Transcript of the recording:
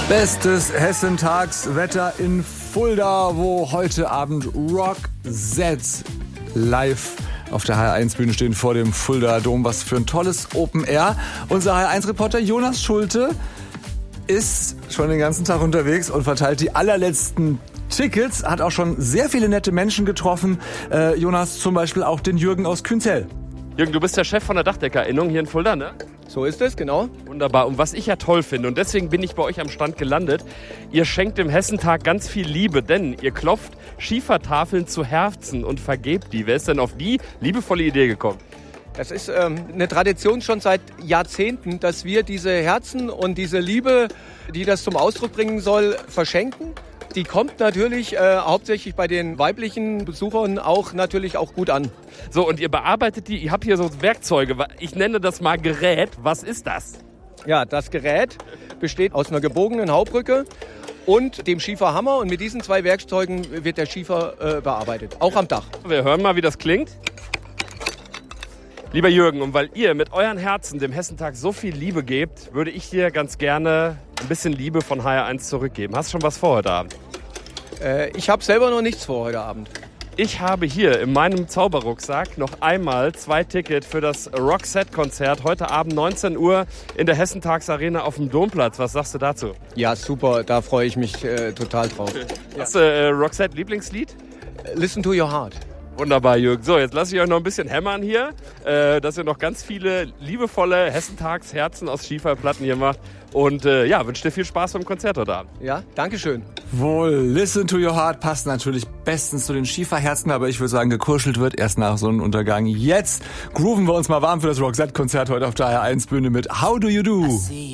Bestes Hessentagswetter in Fulda, wo heute Abend Roxette live auf der HR1-Bühne stehen vor dem Fulda Dom. Was für ein tolles Open Air. Unser HR1-Reporter Jonas Schulte ist schon den ganzen Tag unterwegs und verteilt die allerletzten Tickets. Hat auch schon sehr viele nette Menschen getroffen. Jonas, zum Beispiel auch den Jürgen aus Künzell. Jürgen, du bist der Chef von der Dachdeckerinnung hier in Fulda, ne? So ist es, genau. Wunderbar. Und was ich ja toll finde, und deswegen bin ich bei euch am Stand gelandet, ihr schenkt dem Hessentag ganz viel Liebe, denn ihr klopft Schiefertafeln zu Herzen und vergebt die. Wer ist denn auf die liebevolle Idee gekommen? Das ist eine Tradition schon seit Jahrzehnten, dass wir diese Herzen und diese Liebe, die das zum Ausdruck bringen soll, verschenken. Die kommt natürlich hauptsächlich bei den weiblichen Besuchern natürlich auch gut an. So, und ihr bearbeitet die, ihr habt hier so Werkzeuge, ich nenne das mal Gerät. Was ist das? Ja, das Gerät besteht aus einer gebogenen Hauptbrücke und dem Schieferhammer. Und mit diesen zwei Werkzeugen wird der Schiefer bearbeitet, auch am Dach. Wir hören mal, wie das klingt. Lieber Jürgen, und weil ihr mit euren Herzen dem Hessentag so viel Liebe gebt, würde ich dir ganz gerne ein bisschen Liebe von HR1 zurückgeben. Hast du schon was vor heute Abend? Ich habe selber noch nichts vor heute Abend. Ich habe hier in meinem Zauberrucksack noch einmal 2 Tickets für das Roxette-Konzert heute Abend 19 Uhr in der Hessentagsarena auf dem Domplatz. Was sagst du dazu? Ja, super, da freue ich mich total drauf. Hast du Roxette Lieblingslied? Listen to your heart. Wunderbar, Jürgen. So, jetzt lasse ich euch noch ein bisschen hämmern hier, dass ihr noch ganz viele liebevolle Hessentagsherzen aus Schieferplatten hier macht. Und wünsche dir viel Spaß beim Konzert heute Abend. Ja, danke schön. Wohl, Listen to your heart passt natürlich bestens zu den Schieferherzen, aber ich würde sagen, gekuschelt wird erst nach Sonnenuntergang. Jetzt grooven wir uns mal warm für das Roxette-Konzert heute auf der HR1-Bühne mit How Do You Do?